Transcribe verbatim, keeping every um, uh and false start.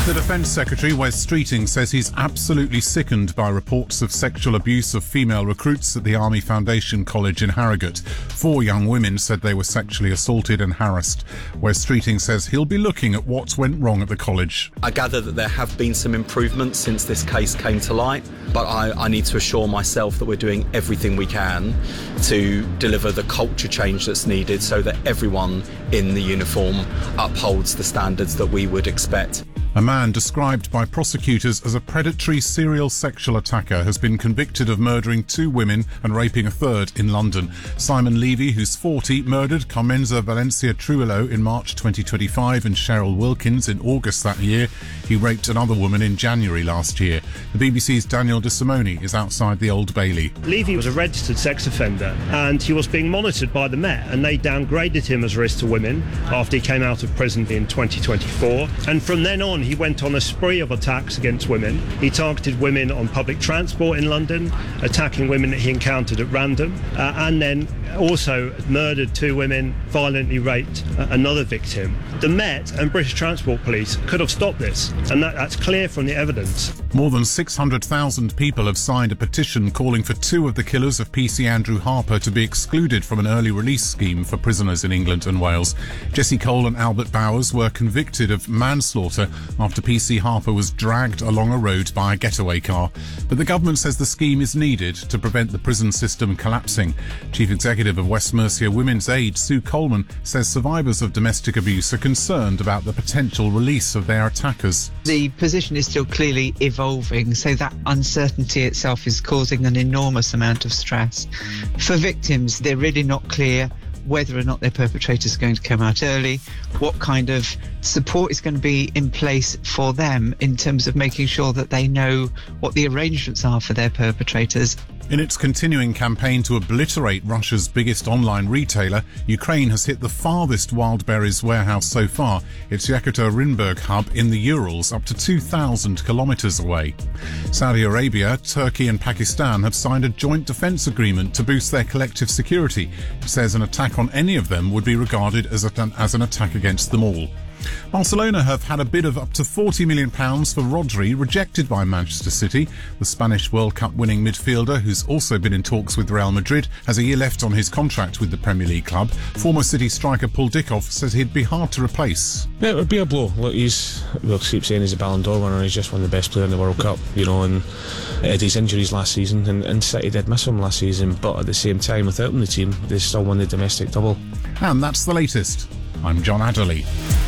The Defence Secretary, Wes Streeting, says he's absolutely sickened by reports of sexual abuse of female recruits at the Army Foundation College in Harrogate. Four young women said they were sexually assaulted and harassed. Wes Streeting says he'll be looking at what went wrong at the college. I gather that there have been some improvements since this case came to light, but I, I need to assure myself that we're doing everything we can to deliver the culture change that's needed so that everyone in the uniform upholds the standards that we would expect. A man described by prosecutors as a predatory serial sexual attacker has been convicted of murdering two women and raping a third in London. Simon Levy, who's forty, murdered Carmenza Valencia Trujillo in March twenty twenty-five and Cheryl Wilkins in August that year. He raped another woman in January last year. The B B C's Daniel De Simone is outside the Old Bailey. Levy was a registered sex offender and he was being monitored by the Met, and they downgraded him as a risk to women after he came out of prison in twenty twenty-four. And from then on, he went on a spree of attacks against women. He targeted women on public transport in London, attacking women that he encountered at random, uh, and then also murdered two women, violently raped uh, another victim. The Met and British Transport Police could have stopped this, and that, that's clear from the evidence. More than six hundred thousand people have signed a petition calling for two of the killers of P C Andrew Harper to be excluded from an early release scheme for prisoners in England and Wales. Jesse Cole and Albert Bowers were convicted of manslaughter after P C Harper was dragged along a road by a getaway car. But the government says the scheme is needed to prevent the prison system collapsing. Chief Executive of West Mercia Women's Aid, Sue Coleman, says survivors of domestic abuse are concerned about the potential release of their attackers. The position is still clearly evolving, so that uncertainty itself is causing an enormous amount of stress. For victims, they're really not clear whether or not their perpetrator is going to come out early, what kind of support is going to be in place for them in terms of making sure that they know what the arrangements are for their perpetrators. In its continuing campaign to obliterate Russia's biggest online retailer, Ukraine has hit the farthest Wildberries warehouse so far, its Yekaterinburg hub in the Urals, up to two thousand kilometres away. Saudi Arabia, Turkey and Pakistan have signed a joint defence agreement to boost their collective security. It says an attack on any of them would be regarded as, a, as an attack against them all. Barcelona have had a bid of up to forty million pounds for Rodri rejected by Manchester City. The Spanish World Cup winning midfielder, who's also been in talks with Real Madrid, has a year left on his contract with the Premier League club. Former City striker Paul Dickov says he'd be hard to replace. Yeah, it would be a blow. Look, he's, we'll keep saying he's a Ballon d'Or winner, he's just one of the best players in the World Cup, you know, and had his injuries last season, and, and City did miss him last season, but at the same time, without him in the team, they still won the domestic double. And that's the latest. I'm John Adderley.